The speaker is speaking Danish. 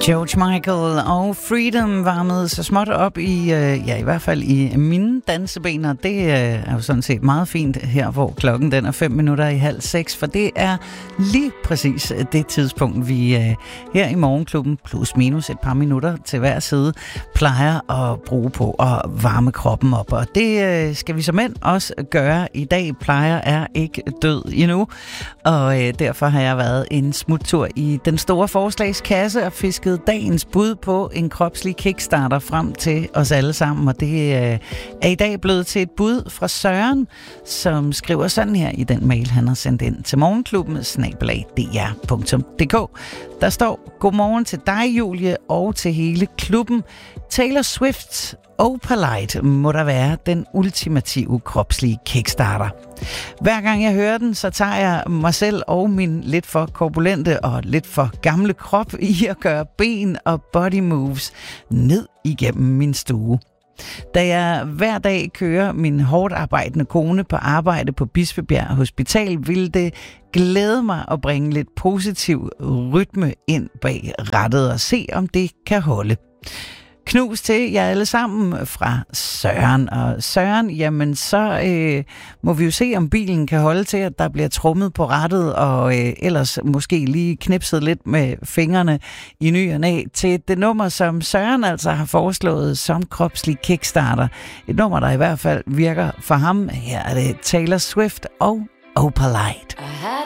George Michael og Freedom varmede så småt op i hvert fald i mine danseben, og det er jo sådan set meget fint her, hvor klokken den er 5:05, for det er lige præcis det tidspunkt, vi her i Morgenklubben, plus minus et par minutter til hver side, plejer at bruge på at varme kroppen op. Og det skal vi som mænd også gøre i dag. Plejer er ikke død endnu, og derfor har jeg været en smuttur i den store forslagskasse og fisket dagens bud på en kropslig kickstarter frem til os alle sammen, og det er i dag blevet til et bud fra Søren, som skriver sådan her i den mail, han har sendt ind til morgenklubben@dr.dk. Der står: Godmorgen til dig, Julie, og til hele klubben. Taylor Swift Opalite må der være den ultimative kropslige kickstarter. Hver gang jeg hører den, så tager jeg mig selv og min lidt for korpulente og lidt for gamle krop i at gøre ben og body moves ned igennem min stue. Da jeg hver dag kører min hårdt arbejdende kone på arbejde på Bispebjerg Hospital, vil det glæde mig at bringe lidt positiv rytme ind bag rattet og se, om det kan holde. Knus til jer alle sammen fra Søren. Og Søren, jamen så må vi jo se, om bilen kan holde til, at der bliver trummet på rattet, og ellers måske lige knipset lidt med fingrene i ny og næ til det nummer, som Søren altså har foreslået som kropslig kickstarter. Et nummer, der i hvert fald virker for ham. Her er det Taylor Swift og Opalite.